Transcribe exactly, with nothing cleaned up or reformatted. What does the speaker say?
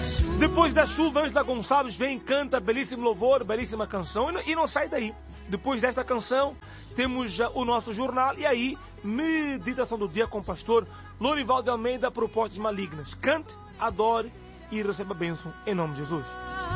Depois da chuva, Ângela Gonçalves vem, canta belíssimo louvor, belíssima canção, e não sai daí. Depois desta canção, temos já o nosso jornal, e aí, meditação do dia com o pastor Lorival de Almeida, propostas malignas. Cante, adore e receba a bênção em nome de Jesus.